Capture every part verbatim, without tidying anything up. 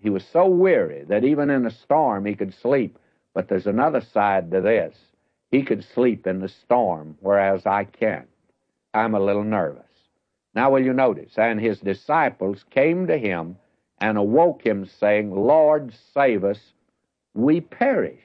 He was so weary that even in a storm he could sleep. But there's another side to this. He could sleep in the storm, whereas I can't. I'm a little nervous. Now will you notice, and his disciples came to him and awoke him, saying, Lord, save us, we perish.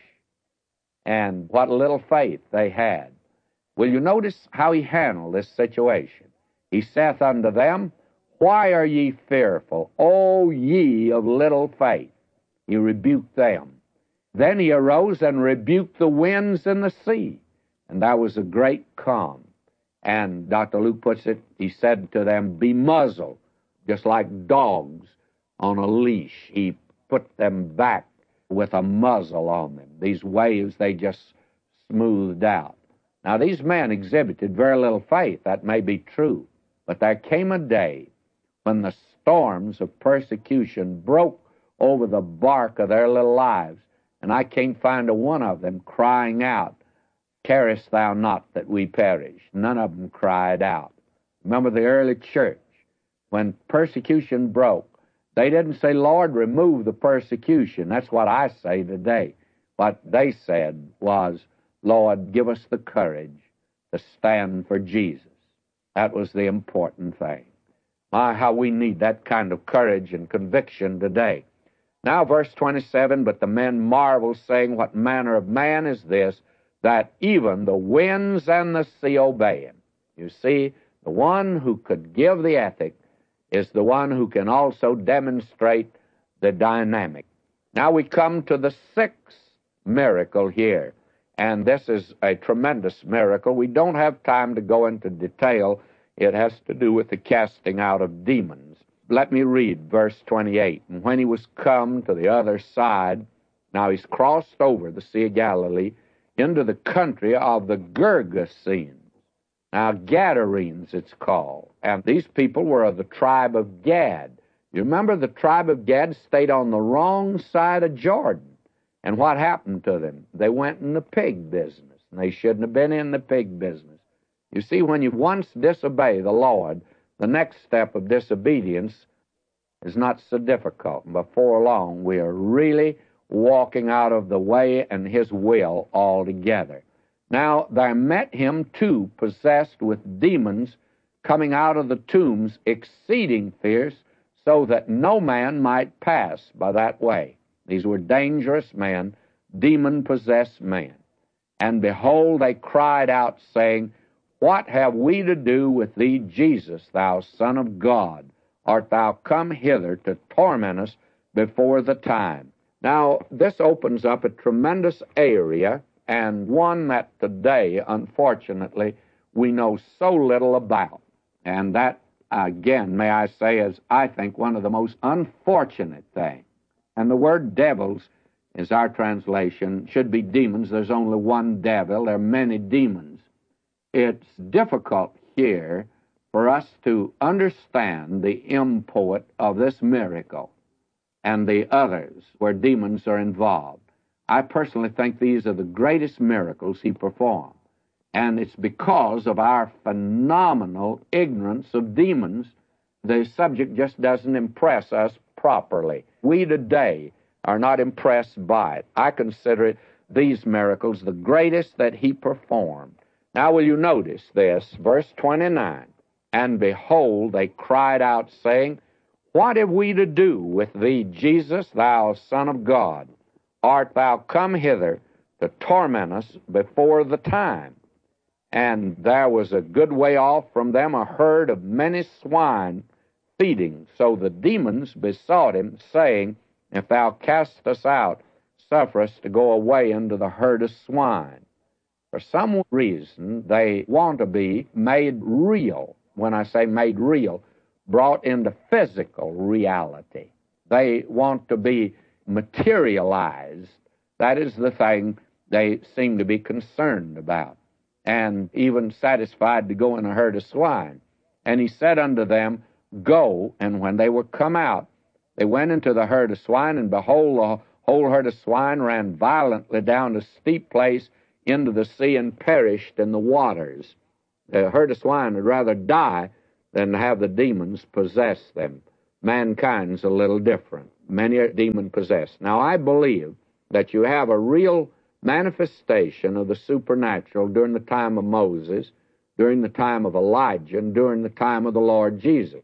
And what little faith they had. Will you notice how he handled this situation? He saith unto them, Why are ye fearful, O ye of little faith? He rebuked them. Then he arose and rebuked the winds and the sea, and there was a great calm. And Doctor Luke puts it, he said to them, Be muzzled, just like dogs on a leash. He put them back with a muzzle on them. These waves, they just smoothed out. Now, these men exhibited very little faith. That may be true. But there came a day when the storms of persecution broke over the bark of their little lives, and I can't find a one of them crying out, Carest thou not that we perish? None of them cried out. Remember the early church, when persecution broke, they didn't say, Lord, remove the persecution. That's what I say today. What they said was, Lord, give us the courage to stand for Jesus. That was the important thing. My, how we need that kind of courage and conviction today. Now, verse twenty-seven, But the men marveled, saying, What manner of man is this, that even the winds and the sea obey him? You see, the one who could give the ethic is the one who can also demonstrate the dynamic. Now we come to the sixth miracle here, and this is a tremendous miracle. We don't have time to go into detail. It has to do with the casting out of demons. Let me read verse twenty-eight. And when he was come to the other side, now he's crossed over the Sea of Galilee into the country of the Gergesenes. Now, Gadarenes it's called. And these people were of the tribe of Gad. You remember the tribe of Gad stayed on the wrong side of Jordan. And what happened to them? They went in the pig business, and they shouldn't have been in the pig business. You see, when you once disobey the Lord, the next step of disobedience is not so difficult. And before long, we are really walking out of the way and his will altogether. Now, there met him two possessed with demons coming out of the tombs, exceeding fierce, so that no man might pass by that way. These were dangerous men, demon-possessed men. And behold, they cried out, saying, What have we to do with thee, Jesus, thou Son of God? Art thou come hither to torment us before the time? Now, this opens up a tremendous area, and one that today, unfortunately, we know so little about. And that, again, may I say, is, I think, one of the most unfortunate things. And the word devils is our translation, should be demons. There's only one devil. There are many demons. It's difficult here for us to understand the import of this miracle and the others where demons are involved. I personally think these are the greatest miracles he performed. And it's because of our phenomenal ignorance of demons, the subject just doesn't impress us properly. We today are not impressed by it. I consider it, these miracles, the greatest that he performed. Now will you notice this, verse twenty-nine, And behold, they cried out, saying, What have we to do with thee, Jesus, thou Son of God? Art thou come hither to torment us before the time? And there was a good way off from them a herd of many swine feeding. So the demons besought him, saying, If thou cast us out, suffer us to go away into the herd of swine. For some reason, they want to be made real. When I say made real, brought into physical reality. They want to be materialized. That is the thing they seem to be concerned about, and even satisfied to go in a herd of swine. And he said unto them, Go. And when they were come out, they went into the herd of swine, and behold, the whole herd of swine ran violently down a steep place into the sea and perished in the waters. The herd of swine would rather die than have the demons possess them. Mankind's a little different. Many are demon-possessed. Now, I believe that you have a real manifestation of the supernatural during the time of Moses, during the time of Elijah, and during the time of the Lord Jesus.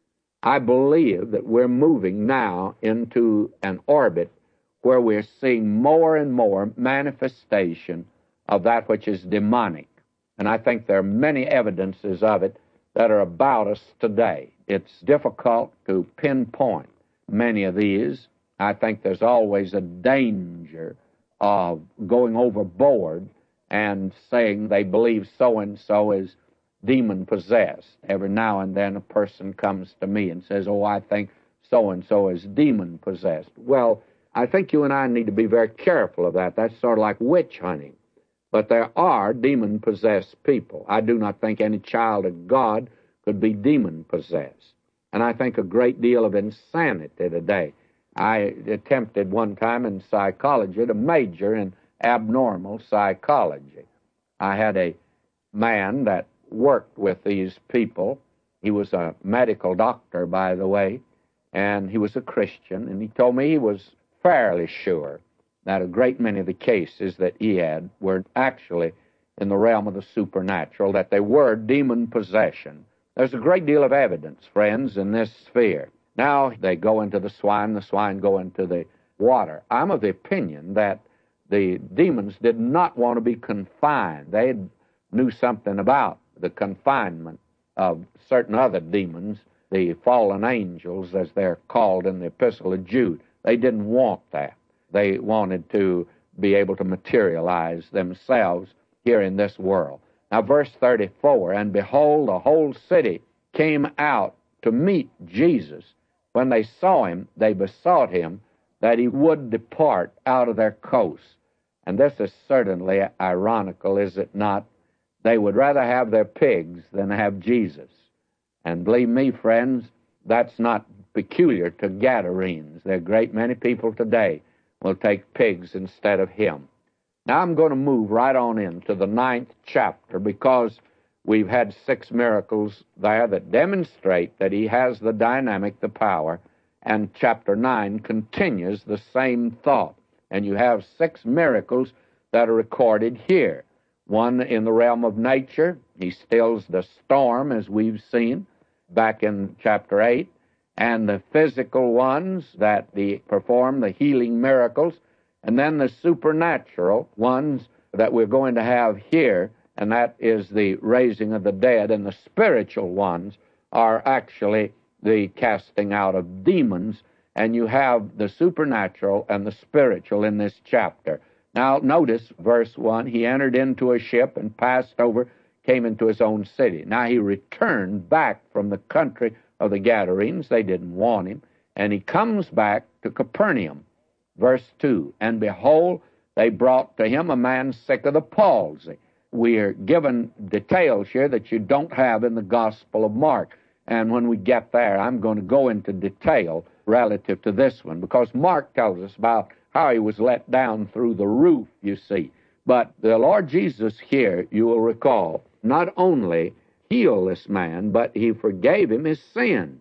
I believe that we're moving now into an orbit where we're seeing more and more manifestation of that which is demonic. And I think there are many evidences of it that are about us today. It's difficult to pinpoint many of these. I think there's always a danger of going overboard and saying they believe so-and-so is demon-possessed. Every now and then a person comes to me and says, oh, I think so-and-so is demon-possessed. Well, I think you and I need to be very careful of that. That's sort of like witch hunting. But there are demon-possessed people. I do not think any child of God could be demon-possessed. And I think a great deal of insanity today. I attempted one time in psychology to major in abnormal psychology. I had a man that worked with these people. He was a medical doctor, by the way, and he was a Christian, and he told me he was fairly sure that a great many of the cases that he had were actually in the realm of the supernatural, that they were demon possession. There's a great deal of evidence, friends, in this sphere. Now they go into the swine, the swine go into the water. I'm of the opinion that the demons did not want to be confined. They knew something about the confinement of certain other demons, the fallen angels, as they're called in the Epistle of Jude. They didn't want that. They wanted to be able to materialize themselves here in this world. Now, verse thirty-four, and behold, the whole city came out to meet Jesus. When they saw him, they besought him that he would depart out of their coast. And this is certainly ironical, is it not? They would rather have their pigs than have Jesus. And believe me, friends, that's not peculiar to Gadarenes. There are a great many people today will take pigs instead of him. Now I'm going to move right on into the ninth chapter because we've had six miracles there that demonstrate that he has the dynamic, the power, and chapter nine continues the same thought. And you have six miracles that are recorded here. One in the realm of nature. He stills the storm, as we've seen back in chapter eight. And the physical ones that the, perform the healing miracles. And then the supernatural ones that we're going to have here, and that is the raising of the dead. And the spiritual ones are actually the casting out of demons. And you have the supernatural and the spiritual in this chapter. Now, notice verse one, he entered into a ship and passed over, came into his own city. Now, he returned back from the country of the Gadarenes. They didn't want him. And he comes back to Capernaum. Verse two, and behold, they brought to him a man sick of the palsy. We are given details here that you don't have in the Gospel of Mark. And when we get there, I'm going to go into detail relative to this one, because Mark tells us about how he was let down through the roof, you see. But the Lord Jesus here, you will recall, not only healed this man, but he forgave him his sins.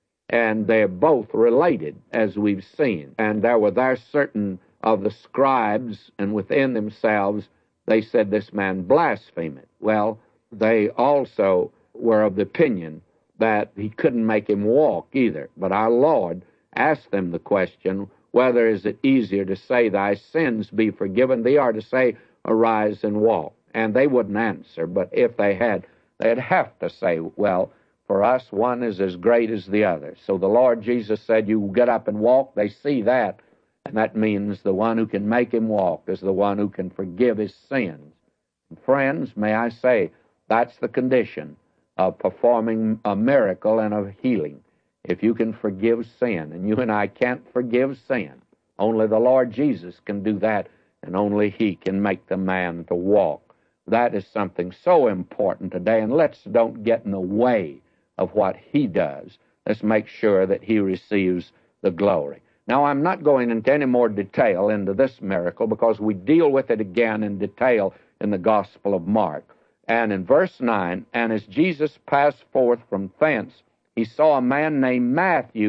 And they're both related, as we've seen. And there were there certain of the scribes, and within themselves, they said this man blasphemeth. Well, they also were of the opinion that he couldn't make him walk either. But our Lord asked them the question, whether is it easier to say, thy sins be forgiven thee, or to say, arise and walk? And they wouldn't answer, but if they had, they'd have to say, well, for us, one is as great as the other. So the Lord Jesus said, you get up and walk. They see that, and that means the one who can make him walk is the one who can forgive his sins. And friends, may I say, that's the condition of performing a miracle and of healing. If you can forgive sin, and you and I can't forgive sin, only the Lord Jesus can do that, and only he can make the man to walk. That is something so important today, and let's don't get in the way of what he does. Let's make sure that he receives the glory. Now, I'm not going into any more detail into this miracle because we deal with it again in detail in the Gospel of Mark. And in verse nine, and as Jesus passed forth from thence, he saw a man named Matthew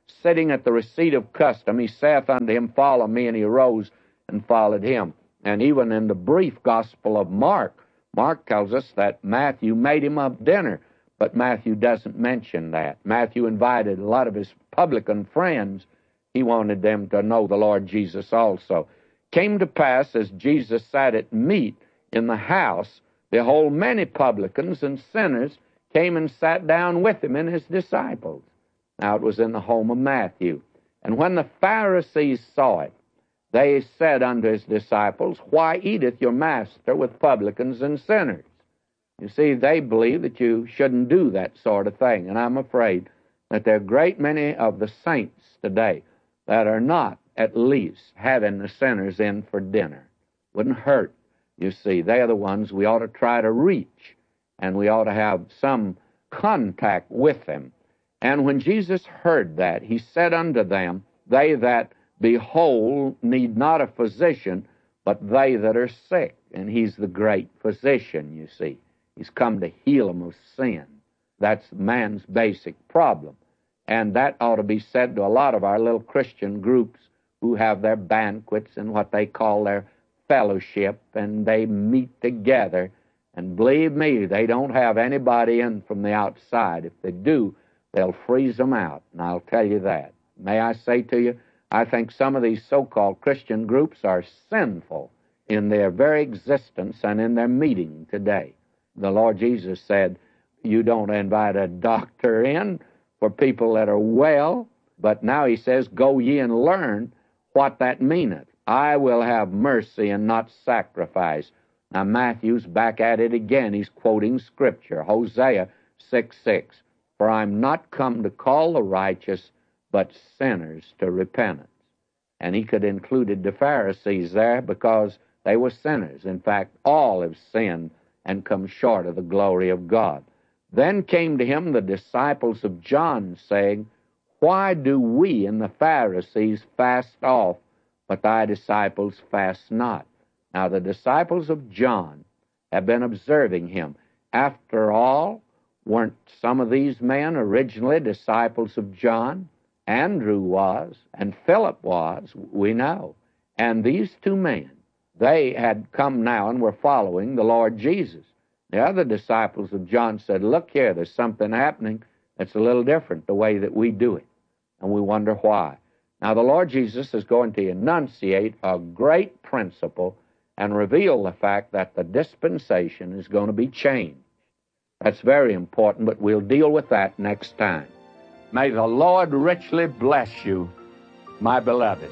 sitting at the receipt of custom, he saith unto him, Follow me, and he arose and followed him. And even in the brief Gospel of Mark, Mark tells us that Matthew made him up dinner, but Matthew doesn't mention that. Matthew invited a lot of his publican friends. He wanted them to know the Lord Jesus also. Came to pass, as Jesus sat at meat in the house, behold, many publicans and sinners came and sat down with him and his disciples. Now it was in the home of Matthew. And when the Pharisees saw it, they said unto his disciples, Why eateth your master with publicans and sinners? You see, they believe that you shouldn't do that sort of thing. And I'm afraid that there are a great many of the saints today that are not, at least, having the sinners in for dinner. Wouldn't hurt, you see. They are the ones we ought to try to reach, and we ought to have some contact with them. And when Jesus heard that, he said unto them, They that be whole need not a physician, but they that are sick. And he's the great physician, you see. He's come to heal them of sin. That's man's basic problem. And that ought to be said to a lot of our little Christian groups who have their banquets and what they call their fellowship, and they meet together. And believe me, they don't have anybody in from the outside. If they do, they'll freeze them out, and I'll tell you that. May I say to you, I think some of these so-called Christian groups are sinful in their very existence and in their meeting today. The Lord Jesus said, you don't invite a doctor in for people that are well, but now he says, Go ye and learn what that meaneth. I will have mercy and not sacrifice. Now Matthew's back at it again. He's quoting Scripture, Hosea six six. For I'm not come to call the righteous, but sinners to repentance. And he could have included the Pharisees there because they were sinners. In fact, all have sinned and come short of the glory of God. Then came to him the disciples of John, saying, Why do we and the Pharisees fast off, but thy disciples fast not? Now the disciples of John have been observing him. After all, weren't some of these men originally disciples of John? Andrew was, and Philip was, we know. And these two men, they had come now and were following the Lord Jesus. The other disciples of John said, Look here, there's something happening that's a little different the way that we do it. And we wonder why. Now the Lord Jesus is going to enunciate a great principle and reveal the fact that the dispensation is going to be changed. That's very important, but we'll deal with that next time. May the Lord richly bless you, my beloved.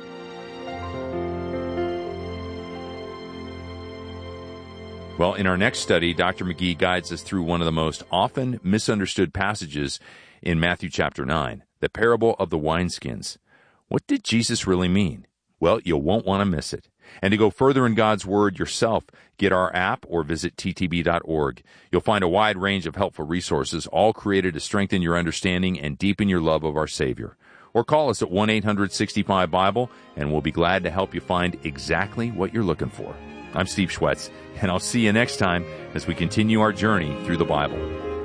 Well, in our next study, Doctor McGee guides us through one of the most often misunderstood passages in Matthew chapter nine, the parable of the wineskins. What did Jesus really mean? Well, you won't want to miss it. And to go further in God's Word yourself, get our app or visit T T B dot org. You'll find a wide range of helpful resources, all created to strengthen your understanding and deepen your love of our Savior. Or call us at one eight hundred sixty-five Bible, and we'll be glad to help you find exactly what you're looking for. I'm Steve Schwetz, and I'll see you next time as we continue our journey through the Bible.